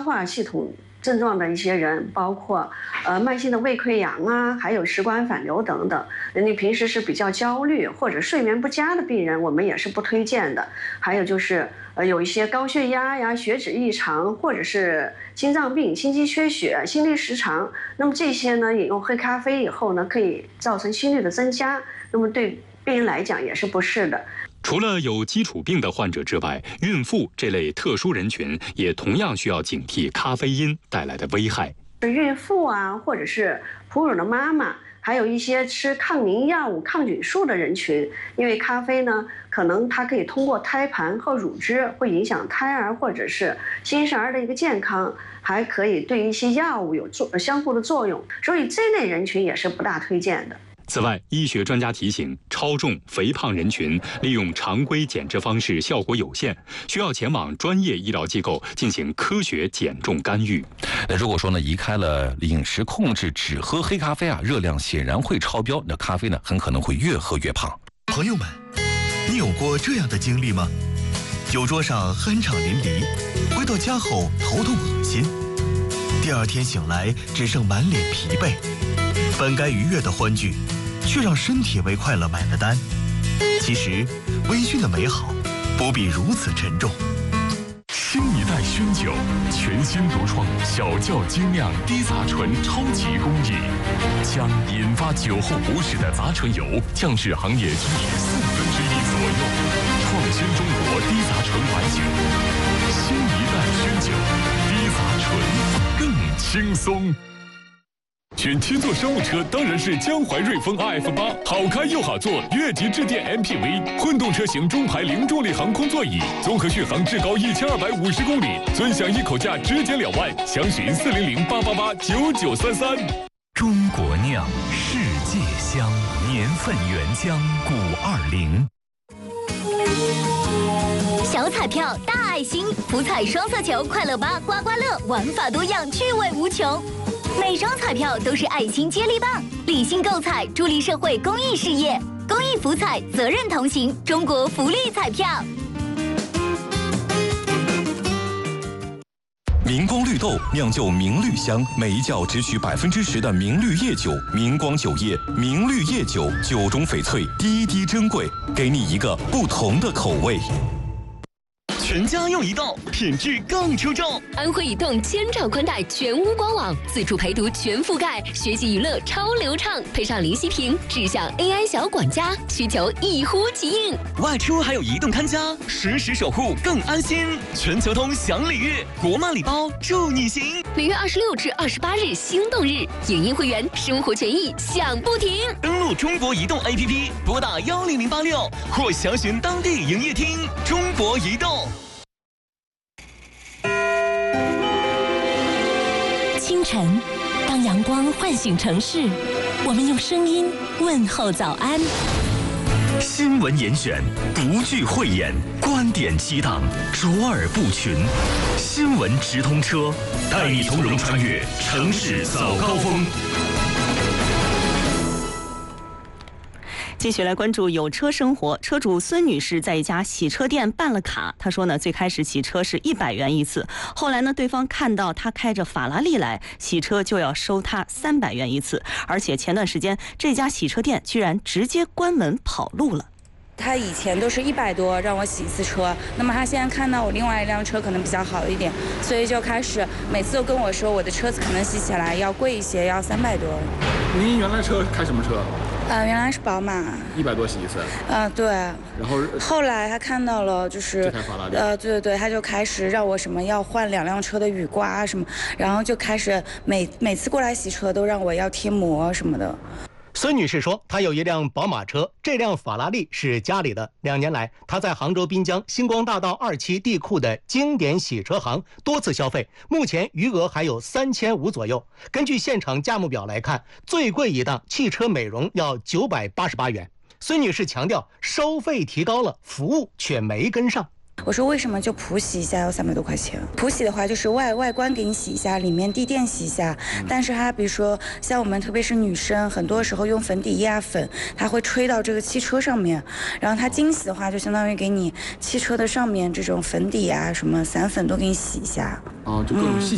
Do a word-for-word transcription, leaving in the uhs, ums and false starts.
化系统症状的一些人，包括呃慢性的胃溃疡啊，还有食管反流等等。你平时是比较焦虑或者睡眠不佳的病人，我们也是不推荐的。还有就是呃有一些高血压呀、血脂异常，或者是心脏病、心肌缺血、心律失常，那么这些呢，饮用黑咖啡以后呢，可以造成心率的增加，那么对病人来讲也是不适的。 除了有基础病的患者之外，孕妇这类特殊人群也同样需要警惕咖啡因带来的危害。 孕妇啊，或者是哺乳的妈妈，还有一些吃抗凝药物、抗菌素的人群，因为咖啡呢，可能它可以通过胎盘和乳汁，会影响胎儿或者是新生儿的一个健康，还可以对一些药物有作相互的作用，所以这类人群也是不大推荐的。 此外，医学专家提醒，超重、肥胖人群利用常规减脂方式效果有限，需要前往专业医疗机构进行科学减重干预。 那如果说呢，移开了饮食控制，只喝黑咖啡啊，热量显然会超标，那咖啡呢，很可能会越喝越胖。 朋友们，你有过这样的经历吗？酒桌上酣畅淋漓，回到家后头痛恶心，第二天醒来只剩满脸疲惫，本该愉悦的欢聚，却让身体为快乐买了单。其实，微醺的美好不必如此沉重。 新一代熏酒，全新独创小窖精酿低杂醇超级工艺，将引发酒后不适的杂醇油降至行业均值四分之一左右，创新中国低杂醇白酒。新一代熏酒，低杂醇更轻松。选七座商务车当然是江淮瑞风 R F 八，好开又好坐，越级致电 M P V， 混动车型中排零重力航空座椅，综合续航至高一千二百五十公里，尊享一口价直减两万，详询四零零八八八九九三三。 中国酿，世界香，年份原浆五二零。 小彩票大爱心，福彩双色球快乐吧刮刮乐，玩法多样，趣味无穷。每张彩票都是爱心接力棒，理性购彩，助力社会公益事业。公益福彩，责任同行，中国福利彩票。 明光绿豆酿就明绿香，每一窖只取百分之十的明绿叶酒。明光酒业明绿叶酒，酒中翡翠，滴滴珍贵，给你一个不同的口味。 全家用移动，品质更出众。 安徽移动千兆宽带全屋官网，自助陪读全覆盖，学习娱乐超流畅，配上零息屏，智享 A I 小管家，需求一呼即应。 外出还有移动看家，实时守护更安心。全球通享礼遇，国漫礼包祝你行。 每月二十六至二十八日心动日，影音会员生活权益享不停。 登录中国移动 A P P， 拨打幺零零八六或详询当地营业厅。中国移动。 清晨，当阳光唤醒城市，我们用声音问候早安。 新闻严选，不惧讳言，观点激荡，卓尔不群。新闻直通车，带你从容穿越城市早高峰。 继续来关注有车生活。车主孙女士在一家洗车店办了卡，她说呢，最开始洗车是一百元一次，后来呢，对方看到她开着法拉利来洗车，就要收她三百元一次，而且前段时间这家洗车店居然直接关门跑路了。 他以前都是一百多让我洗一次车，那么他现在看到我另外一辆车可能比较好一点，所以就开始每次都跟我说我的车子可能洗起来要贵一些，要三百多。 您原来车开什么车？ 呃，原来是宝马， 一百多洗一次。 呃，对。 然后后来他看到了，就是这台法拉利， 呃，对对对，他就开始让我什么要换两辆车的雨刮啊什么，然后就开始每每次过来洗车都让我要贴膜什么的。 孙女士说，她有一辆宝马车，这辆法拉利是家里的。两年来，她在杭州滨江星光大道二期地库的经典洗车行多次消费，目前余额还有三千五左右。根据现场价目表来看，最贵一档汽车美容要九百八十八元。孙女士强调，收费提高了，服务却没跟上。 我说为什么就普洗一下要三百多块钱？普洗的话就是外外观给你洗一下，里面地垫洗一下。但是它比如说像我们特别是女生，很多时候用粉底液啊粉，它会吹到这个汽车上面。然后它精洗的话，就相当于给你汽车的上面这种粉底啊什么散粉都给你洗一下。 哦，就各种细